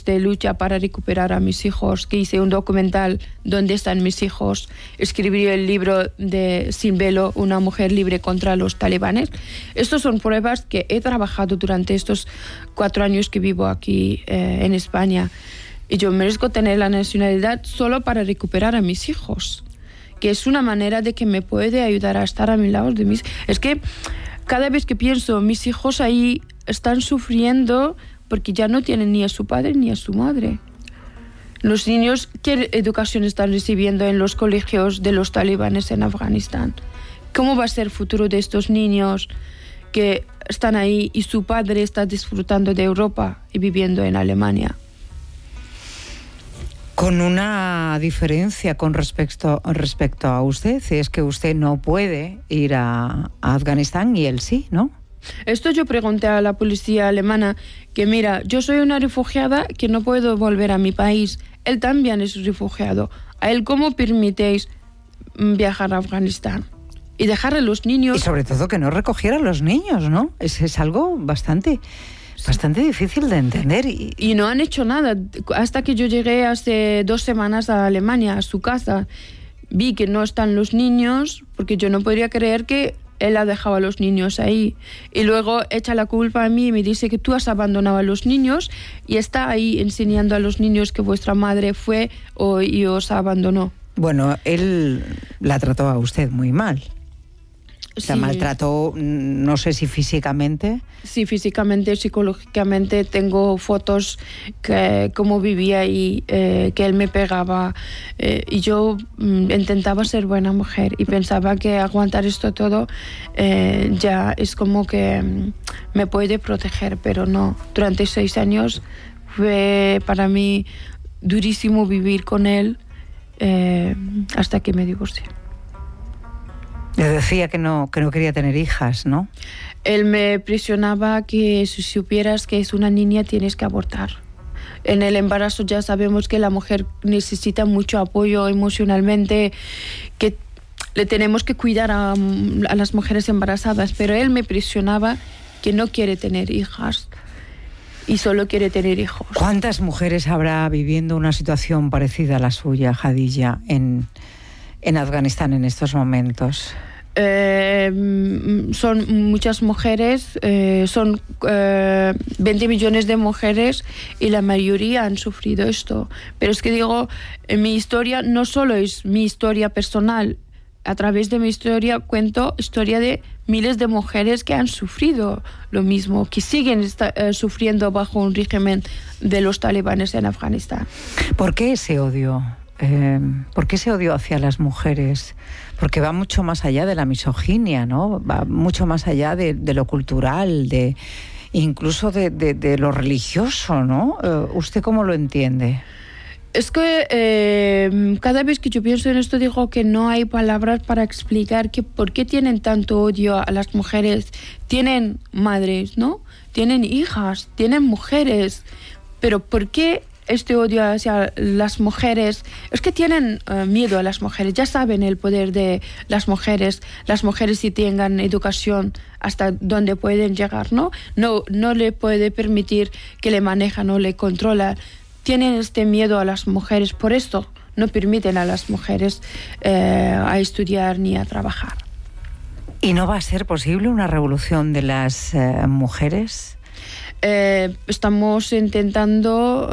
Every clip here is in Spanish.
años de lucha para recuperar a mis hijos, que hice un documental ¿Dónde están mis hijos? Escribí el libro de Sin velo, una mujer libre contra los talibanes. Estas son pruebas que he trabajado durante estos 4 años que vivo aquí en España. Y yo merezco tener la nacionalidad solo para recuperar a mis hijos, que es una manera de que me puede ayudar a estar a mi lado de mis... Es que cada vez que pienso, mis hijos ahí están sufriendo porque ya no tienen ni a su padre ni a su madre. Los niños, ¿qué educación están recibiendo en los colegios de los talibanes en Afganistán? ¿Cómo va a ser el futuro de estos niños que están ahí y su padre está disfrutando de Europa y viviendo en Alemania? Con una diferencia con respecto a usted, es que usted no puede ir a Afganistán y él sí, ¿no? Esto yo pregunté a la policía alemana que mira, yo soy una refugiada que no puedo volver a mi país. Él también es refugiado. ¿A él cómo permitéis viajar a Afganistán? Y dejar a los niños... Y sobre todo que no recogiera a los niños, ¿no? Es algo bastante difícil de entender. Y no han hecho nada. Hasta que yo llegué hace 2 semanas a Alemania, a su casa, vi que no están los niños, porque yo no podría creer que él ha dejado a los niños ahí. Y luego echa la culpa a mí y me dice que tú has abandonado a los niños y está ahí enseñando a los niños que vuestra madre fue y os abandonó. Bueno, él la trató a usted muy mal. Sí. La maltrató, no sé si físicamente. Sí, físicamente, psicológicamente. Tengo fotos que cómo vivía y que él me pegaba. Y yo intentaba ser buena mujer y pensaba que aguantar esto todo ya es como que me puede proteger, pero no. Durante 6 años fue para mí durísimo vivir con él hasta que me divorcié. Le decía que no quería tener hijas, ¿no? Él me presionaba que si supieras que es una niña tienes que abortar. En el embarazo ya sabemos que la mujer necesita mucho apoyo emocionalmente, que le tenemos que cuidar a las mujeres embarazadas, pero él me presionaba que no quiere tener hijas y solo quiere tener hijos. ¿Cuántas mujeres habrá viviendo una situación parecida a la suya, Khadija, en Afganistán en estos momentos? Son muchas mujeres, son 20 millones de mujeres y la mayoría han sufrido esto. Pero es que digo, mi historia no solo es mi historia personal. A través de mi historia cuento historia de miles de mujeres que han sufrido lo mismo, que siguen sufriendo bajo un régimen de los talibanes en Afganistán. ¿Por qué ese odio? ¿Por qué ese odio hacia las mujeres? Porque va mucho más allá de la misoginia, ¿no? Va mucho más allá de lo cultural, incluso de lo religioso, ¿no? ¿Usted cómo lo entiende? Es que cada vez que yo pienso en esto digo que no hay palabras para explicar por qué tienen tanto odio a las mujeres. Tienen madres, ¿no? Tienen hijas, tienen mujeres, pero ¿por qué este odio hacia las mujeres? Es que tienen miedo a las mujeres, ya saben el poder de las mujeres si tengan educación hasta donde pueden llegar, ¿no? No le puede permitir que le manejan o le controlan. Tienen este miedo a las mujeres, por esto no permiten a las mujeres a estudiar ni a trabajar. ¿Y no va a ser posible una revolución de las mujeres? Estamos intentando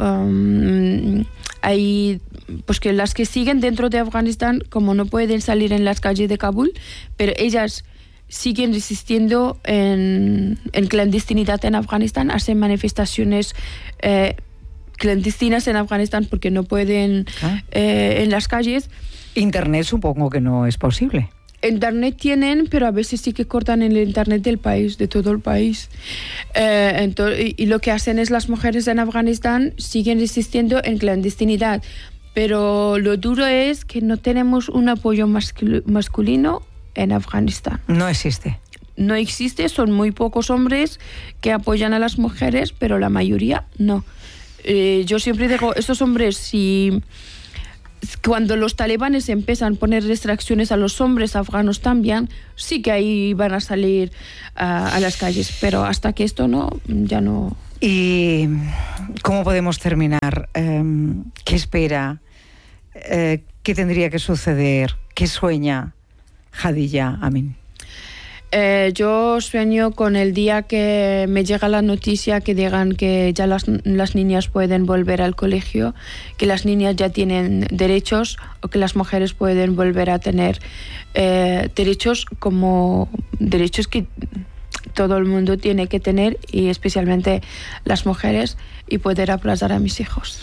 pues que las que siguen dentro de Afganistán, como no pueden salir en las calles de Kabul, pero ellas siguen resistiendo en clandestinidad en Afganistán, hacen manifestaciones clandestinas en Afganistán porque no pueden en las calles. Internet supongo que no es posible. Internet tienen, pero a veces sí que cortan el internet del país, de todo el país. Y lo que hacen es las mujeres en Afganistán siguen resistiendo en clandestinidad. Pero lo duro es que no tenemos un apoyo masculino en Afganistán. No existe. No existe, son muy pocos hombres que apoyan a las mujeres, pero la mayoría no. Yo siempre digo, estos hombres, cuando los talibanes empiezan a poner restricciones a los hombres afganos también, sí que ahí van a salir a las calles, pero hasta que esto ya no ¿Y cómo podemos terminar? ¿Qué espera? ¿Qué tendría que suceder? ¿Qué sueña Hadilla Amin? Yo sueño con el día que me llega la noticia que digan que ya las niñas pueden volver al colegio, que las niñas ya tienen derechos, o que las mujeres pueden volver a tener derechos como derechos que todo el mundo tiene que tener, y especialmente las mujeres, y poder aplazar a mis hijos.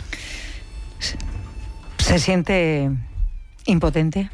¿Se siente impotente?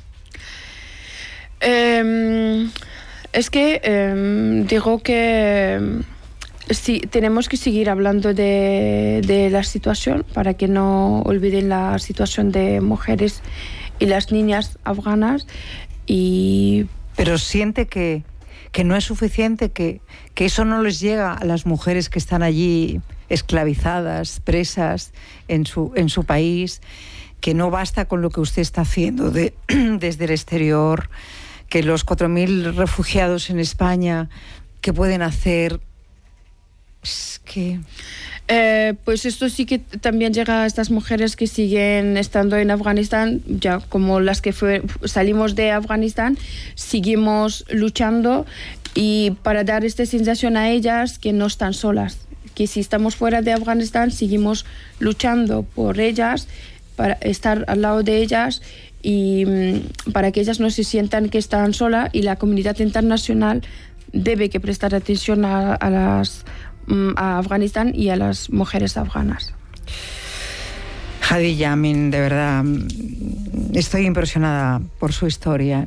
Es que digo que sí, tenemos que seguir hablando de la situación para que no olviden la situación de mujeres y las niñas afganas. Pero siente que no es suficiente, que eso no les llega a las mujeres que están allí esclavizadas, presas en su país, que no basta con lo que usted está haciendo desde el exterior, que los 4.000 refugiados en España, ¿qué pueden hacer? Es que... pues esto sí que también llega a estas mujeres que siguen estando en Afganistán, ya como las que salimos de Afganistán, seguimos luchando, y para dar esta sensación a ellas que no están solas, que si estamos fuera de Afganistán seguimos luchando por ellas, para estar al lado de ellas, y para que ellas no se sientan que están solas, y la comunidad internacional debe que prestar atención a Afganistán y a las mujeres afganas. Hadilla Amin, de verdad, estoy impresionada por su historia.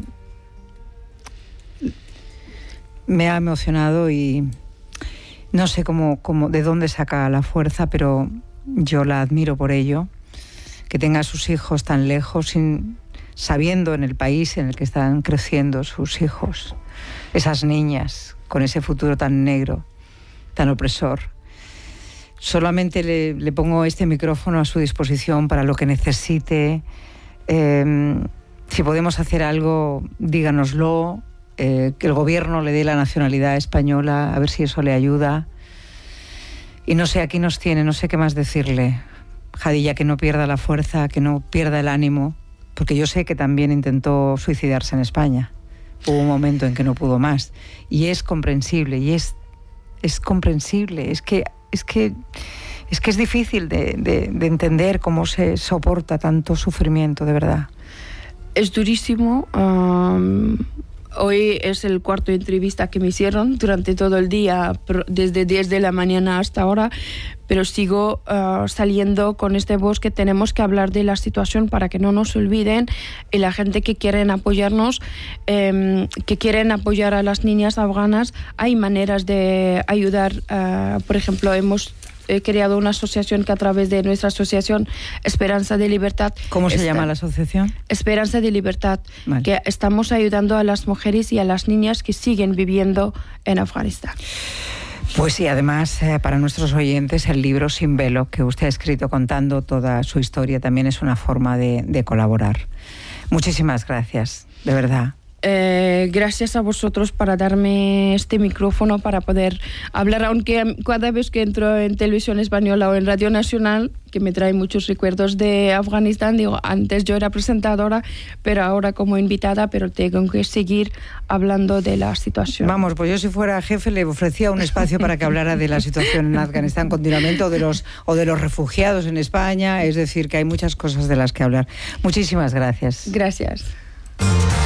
Me ha emocionado y no sé de dónde saca la fuerza, pero yo la admiro por ello. Que tenga a sus hijos tan lejos, sabiendo en el país en el que están creciendo sus hijos, esas niñas con ese futuro tan negro, tan opresor. Solamente le pongo este micrófono a su disposición para lo que necesite. Si podemos hacer algo, díganoslo. Que el gobierno le dé la nacionalidad española, a ver si eso le ayuda. Y no sé, aquí nos tiene, no sé qué más decirle. Hadilla, que no pierda la fuerza, que no pierda el ánimo, porque yo sé que también intentó suicidarse en España. Hubo un momento en que no pudo más, y es comprensible, y es comprensible. Es que es difícil de entender cómo se soporta tanto sufrimiento, de verdad. Es durísimo. Hoy es el cuarto entrevista que me hicieron durante todo el día, desde 10 de la mañana hasta ahora, pero sigo saliendo con este voz que tenemos que hablar de la situación para que no nos olviden, y la gente que quieren apoyarnos, que quieren apoyar a las niñas afganas, hay maneras de ayudar. Por ejemplo, he creado una asociación que a través de nuestra asociación Esperanza de Libertad... ¿Cómo se llama la asociación? Esperanza de Libertad, vale. Que estamos ayudando a las mujeres y a las niñas que siguen viviendo en Afganistán. Pues sí, además para nuestros oyentes el libro Sin Velo, que usted ha escrito contando toda su historia, también es una forma de colaborar. Muchísimas gracias, de verdad. Gracias a vosotros para darme este micrófono para poder hablar, aunque cada vez que entro en televisión española o en Radio Nacional, que me trae muchos recuerdos de Afganistán, digo, antes yo era presentadora, pero ahora como invitada, pero tengo que seguir hablando de la situación. Vamos, pues yo si fuera jefe le ofrecía un espacio para que hablara de la situación en Afganistán continuamente, o de los refugiados en España, es decir, que hay muchas cosas de las que hablar. Muchísimas gracias. Gracias.